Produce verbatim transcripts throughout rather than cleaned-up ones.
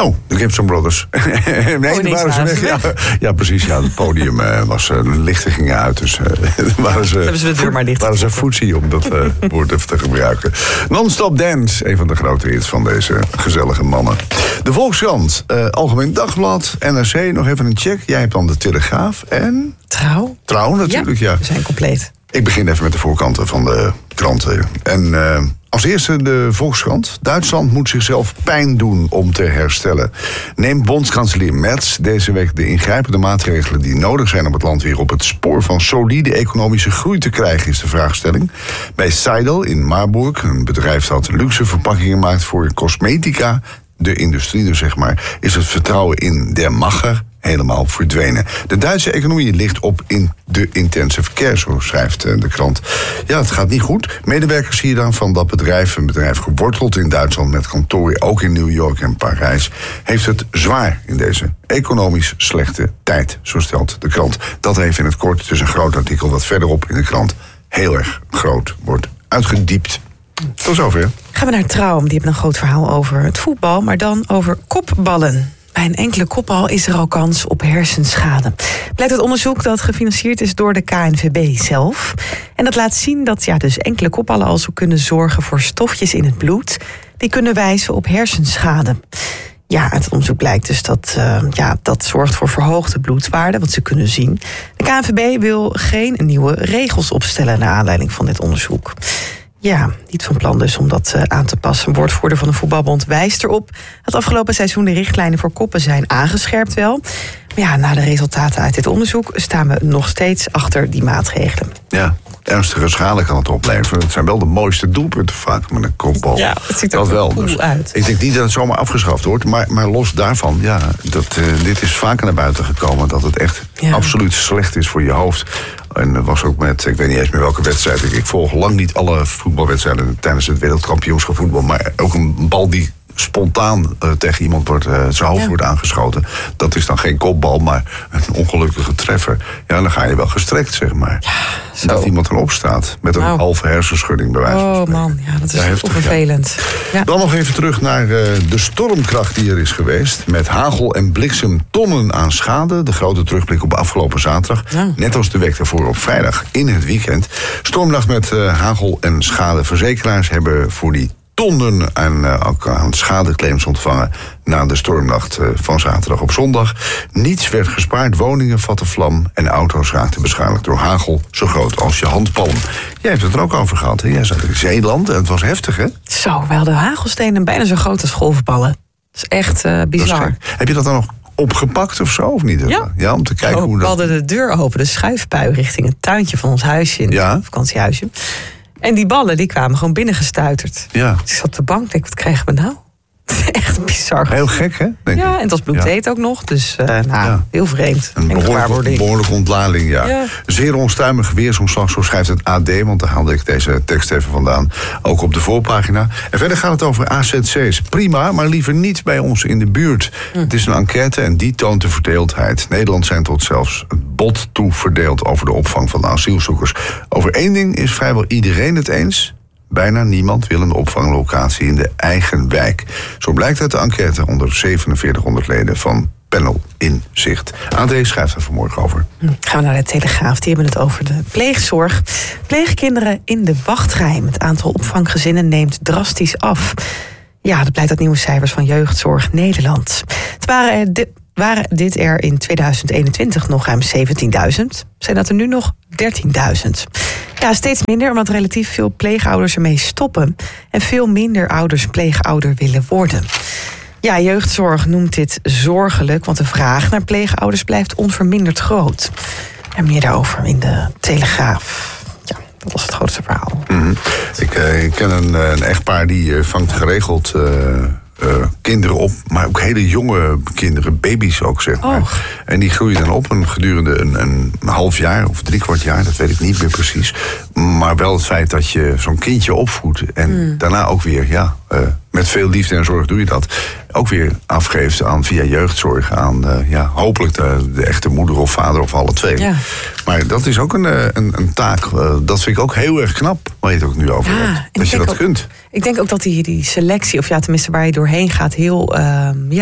Oh, de Gibson Brothers. nee, oh, daar waren ze weg. Ja, ja, precies. Ja, het podium uh, was, uh, de lichten gingen uit. Dus uh, waren ze, hebben ze de deur maar dicht. Waren ze footsie om dat uh, woord even te gebruiken. Non-Stop Dance, een van de grote hits van deze gezellige mannen. De Volkskrant, uh, Algemeen Dagblad, N R C, nog even een check. Jij hebt dan de Telegraaf en... Trouw. Trouw natuurlijk, ja. ja. We zijn compleet. Ik begin even met de voorkanten van de kranten. En uh, als eerste de Volkskrant. Duitsland moet zichzelf pijn doen om te herstellen. Neemt bondskanselier Merz deze week de ingrijpende maatregelen die nodig zijn om het land weer op het spoor van solide economische groei te krijgen, is de vraagstelling. Bij Seidel in Marburg, een bedrijf dat luxe verpakkingen maakt voor cosmetica, de industrie dus zeg maar, is het vertrouwen in der Macher helemaal verdwenen. De Duitse economie ligt op in de intensive care, zo schrijft de krant. Ja, het gaat niet goed. Medewerkers hier dan van dat bedrijf, een bedrijf geworteld in Duitsland met kantoren ook in New York en Parijs, heeft het zwaar in deze economisch slechte tijd, zo stelt de krant. Dat even in het kort. Het is een groot artikel wat verderop in de krant heel erg groot wordt uitgediept. Tot zover. Gaan we naar Trouw. Die hebben een groot verhaal over het voetbal, maar dan over kopballen. Bij een enkele kopbal is er al kans op hersenschade. Blijkt uit onderzoek dat gefinancierd is door de K N V B zelf. En dat laat zien dat ja, dus enkele kopballen al zo kunnen zorgen voor stofjes in het bloed die kunnen wijzen op hersenschade. Ja, uit het onderzoek blijkt dus dat uh, ja, dat zorgt voor verhoogde bloedwaarden, wat ze kunnen zien. De K N V B wil geen nieuwe regels opstellen naar aanleiding van dit onderzoek. Ja, niet van plan dus om dat uh, aan te passen. Een woordvoerder van de voetbalbond wijst erop dat afgelopen seizoen de richtlijnen voor koppen zijn aangescherpt wel. Maar ja, na de resultaten uit dit onderzoek staan we nog steeds achter die maatregelen. Ja, ernstige schade kan het opleveren. Het zijn wel de mooiste doelpunten vaak met een kopbal. Ja, het ziet er dat wel cool dus. uit. Ik denk niet dat het zomaar afgeschaft wordt. Maar, maar los daarvan, ja, dat, uh, dit is vaker naar buiten gekomen dat het echt ja. absoluut slecht is voor je hoofd. En dat was ook met, ik weet niet eens meer welke wedstrijd. Ik, ik volg lang niet alle voetbalwedstrijden tijdens het wereldkampioenschap voetbal. Maar ook een bal die spontaan uh, tegen iemand wordt, uh, zijn hoofd ja. wordt aangeschoten. Dat is dan geen kopbal, maar een ongelukkige treffer. Ja, dan ga je wel gestrekt, zeg maar. Ja, dat iemand erop staat met een nou. halve hersenschudding bij wijze van spreken. Oh man, ja, dat is ja, heftig, vervelend. Ja. Ja. Dan nog even terug naar uh, de stormkracht die er is geweest. Met hagel en bliksem tonnen aan schade. De grote terugblik op afgelopen zaterdag. Ja. Net als de week daarvoor op vrijdag in het weekend. Stormnacht met uh, hagel en schade. Verzekeraars hebben voor die tonnen aan, uh, aan schadeclaims ontvangen na de stormnacht uh, van zaterdag op zondag. Niets werd gespaard, woningen vatten vlam en auto's raakten beschadigd door hagel zo groot als je handpalm. Jij hebt het er ook over gehad, hè? Jij zat in Zeeland en het was heftig, hè? Zo, we hadden hagelstenen bijna zo groot als golfballen. Dat is echt uh, bizar. Heb je dat dan nog opgepakt of zo, of niet? Ja. Ja, om te kijken oh, hoe dat... We hadden de deur open, de schuifpui richting het tuintje van ons huisje in ja? het vakantiehuisje. En die ballen die kwamen gewoon binnengestuiterd. Ja. Dus ik zat op de bank, denk, wat krijgen we nou? Echt bizar. Heel gek, hè? Denk ja, ik. en het was bloedheet ja. ook nog. Dus uh, nou, ja. heel vreemd. Een behoorlijke, behoorlijke ontlading, ja. ja. Zeer onstuimig weersomslag, zo schrijft het A D... want daar haalde ik deze tekst even vandaan. Ook op de voorpagina. En verder gaat het over A Z C's. Prima, maar liever niet bij ons in de buurt. Hm. Het is een enquête en die toont de verdeeldheid. Nederland zijn tot zelfs het bot toe verdeeld... over de opvang van de asielzoekers. Over één ding is vrijwel iedereen het eens... Bijna niemand wil een opvanglocatie in de eigen wijk. Zo blijkt uit de enquête onder zevenenveertighonderd leden van Panel Inzicht. A D schrijft er vanmorgen over. Gaan we naar de Telegraaf. Die hebben het over de pleegzorg. Pleegkinderen in de wachtrij. Het aantal opvanggezinnen neemt drastisch af. Ja, dat blijkt uit nieuwe cijfers van Jeugdzorg Nederland. Het waren er de waren dit er in tweeduizend eenentwintig nog ruim zeventienduizend. Zijn dat er nu nog dertienduizend. Ja, steeds minder, omdat relatief veel pleegouders ermee stoppen... en veel minder ouders pleegouder willen worden. Ja, Jeugdzorg noemt dit zorgelijk... want de vraag naar pleegouders blijft onverminderd groot. En meer daarover in de Telegraaf. Ja, dat was het grootste verhaal. Mm-hmm. Ik, uh, ik ken een, een echtpaar die uh, vangt geregeld... Uh... Uh, kinderen op, maar ook hele jonge kinderen, baby's ook, zeg maar. Oh. En die groeien dan op een, gedurende een, een half jaar of drie kwart jaar, dat weet ik niet meer precies. Maar wel het feit dat je zo'n kindje opvoedt en mm. daarna ook weer, ja, uh, met veel liefde en zorg doe je dat, ook weer afgeeft aan via jeugdzorg aan, uh, ja, hopelijk de, de echte moeder of vader of alle twee. Ja. Maar dat is ook een, een, een taak, uh, dat vind ik ook heel erg knap, waar je het ook nu over ja, hebt, dat je dat ook, kunt. Ik denk ook dat die, die selectie, of ja, tenminste waar je doorheen gaat, heel, uh, ja,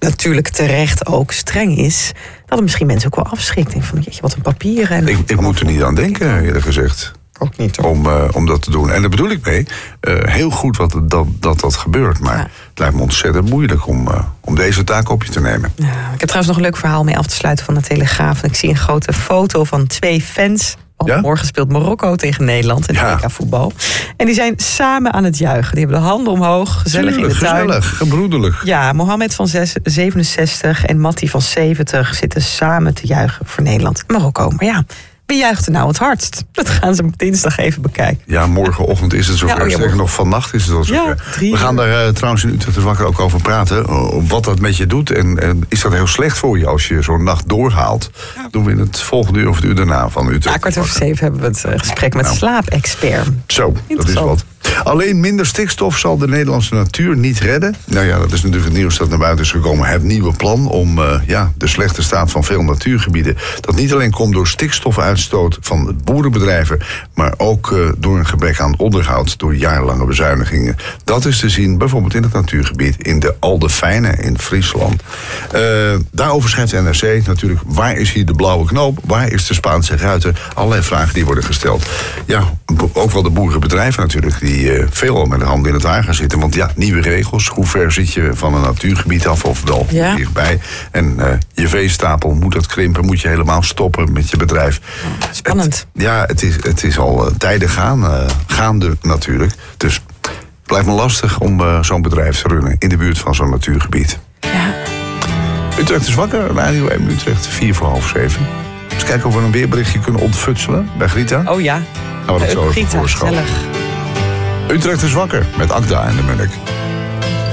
natuurlijk terecht ook streng is, dat het misschien mensen ook wel afschrikt. Denk van, jeetje, wat een papieren. En ik ik moet er niet aan denken, eerlijk gezegd. Ook niet, hoor. Om, uh, om dat te doen. En daar bedoel ik mee, uh, heel goed wat, dat, dat dat gebeurt. Maar ja. het lijkt me ontzettend moeilijk om, uh, om deze taak op je te nemen. Ja, ik heb trouwens nog een leuk verhaal mee af te sluiten van de Telegraaf. En ik zie een grote foto van twee fans. Want ja? Morgen speelt Marokko tegen Nederland in het ja. W K voetbal. En die zijn samen aan het juichen. Die hebben de handen omhoog, gezellig Tuurlijk, in de tuin. Gezellig, gebroederlijk. Ja, Mohammed van zevenenzestig en Matti van zeventig zitten samen te juichen voor Nederland. Marokko, maar ja, wie juicht er nou het hardst? Dat gaan ze dinsdag even bekijken. Ja, morgenochtend is het zover. Ja, oh ja, Sterker nog, vannacht is het al zover. Ja, We gaan daar uh, trouwens in Utrecht dus Wakker ook over praten. Uh, wat dat met je doet. En, en is dat heel slecht voor je als je zo'n nacht doorhaalt? Ja. Doen we in het volgende uur of het uur daarna van Utrecht. Ja, kwart over zeven hebben we het uh, gesprek met nou. slaapexpert. Zo, dat is wat. Alleen minder stikstof zal de Nederlandse natuur niet redden. Nou ja, dat is natuurlijk het nieuws dat naar buiten is gekomen. Het nieuwe plan om uh, ja, de slechte staat van veel natuurgebieden. Dat niet alleen komt door stikstofuitstoot van boerenbedrijven, maar ook uh, door een gebrek aan onderhoud, door jarenlange bezuinigingen. Dat is te zien bijvoorbeeld in het natuurgebied in de Aldefijnen in Friesland. Uh, daarover schrijft de N R C natuurlijk, waar is hier de blauwe knoop? Waar is de Spaanse ruiter? Allerlei vragen die worden gesteld. Ja, ook wel de boerenbedrijven natuurlijk, die die uh, veelal met de handen in het haar gaan zitten. Want ja, nieuwe regels. Hoe ver zit je van een natuurgebied af of wel ja. dichtbij? En uh, je veestapel, moet dat krimpen? Moet je helemaal stoppen met je bedrijf? Spannend. Het, ja, het is, het is al uh, tijden gaan, uh, gaande natuurlijk. Dus het blijft me lastig om uh, zo'n bedrijf te runnen in de buurt van zo'n natuurgebied. Ja. Utrecht is wakker, Radio één Utrecht, vier voor half zeven. Eens kijken of we een weerberichtje kunnen ontfutselen bij Grita. Oh ja, gaan we dat zo even Grita, gezellig. Utrecht is wakker met Akda en de Munnik.